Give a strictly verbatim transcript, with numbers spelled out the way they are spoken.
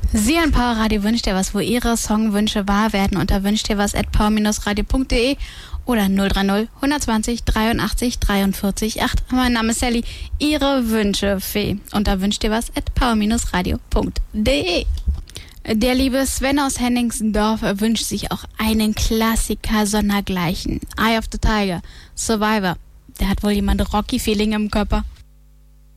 Sie an Power Radio wünscht dir was, wo Ihre Songwünsche wahr werden, unter wünscht dir was at power radio punkt de oder null drei null, hundertzwanzig, dreiundachtzig, dreiundvierzig, acht. Mein Name ist Sally, Ihre Wünschefee, unter wünscht dir was at power radio punkt de. Der liebe Sven aus Henningsendorf wünscht sich auch einen Klassiker sondergleichen. Eye of the Tiger, Survivor. Der hat wohl jemand Rocky-Feeling im Körper.